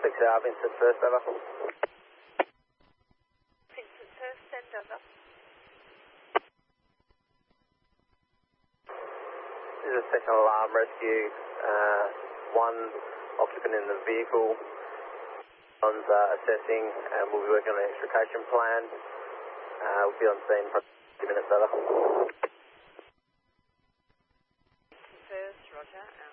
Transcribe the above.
Vincent first, over. Vincent first, send over. This is a second alarm rescue. One occupant in the vehicle. One's assessing and we'll be working on an extrication plan. We'll be on scene for 50 minutes, over. First, Roger.